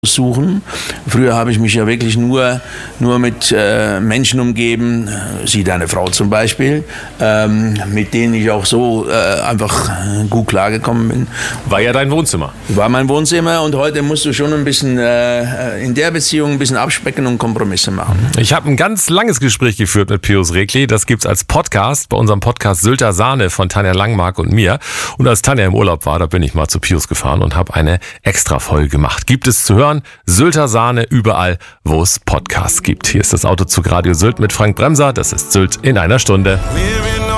suchen. Früher habe ich mich ja wirklich nur mit Menschen umgeben, sie deine Frau zum Beispiel, mit denen ich auch so einfach gut klargekommen bin. War ja dein Wohnzimmer. War mein Wohnzimmer und heute musst du schon ein bisschen in der Beziehung ein bisschen abspecken und Kompromisse machen. Ich habe ein ganz langes Gespräch geführt mit Pius Rekli. Das gibt's als Podcast bei unserem Podcast Sylter Sahne von Tanja Langmark und mir. Und als Tanja im Urlaub war, da bin ich mal zu Pius gefahren und habe eine Extra-Folge gemacht. Gibt es zu hören, Sylter Sahne überall, wo es Podcasts gibt. Hier ist das Autozug Radio Sylt mit Frank Bremser. Das ist Sylt in einer Stunde.